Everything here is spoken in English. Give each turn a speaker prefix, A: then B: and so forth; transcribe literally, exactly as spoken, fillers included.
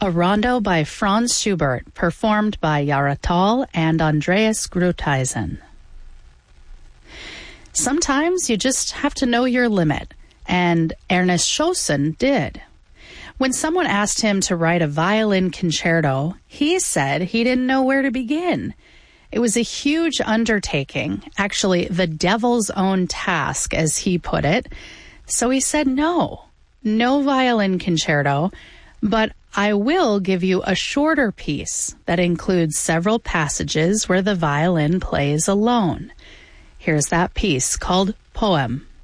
A: a rondo by Franz Schubert, performed by Yara Tall and Andreas Grutheisen. Sometimes you just have to know your limit, and Ernest Schossen did. When someone asked him to write a violin concerto, he said he didn't know where to begin. It was a huge undertaking, actually the devil's own task, as he put it. So he said no, no violin concerto, but I will give you a shorter piece that includes several passages where the violin plays alone. Here's that piece called Poem.